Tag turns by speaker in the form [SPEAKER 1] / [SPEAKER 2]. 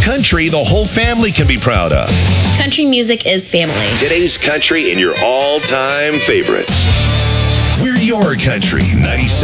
[SPEAKER 1] country the whole family can be proud of.
[SPEAKER 2] Country music is family.
[SPEAKER 3] Today's country and your all-time favorites.
[SPEAKER 1] We're your country, 97.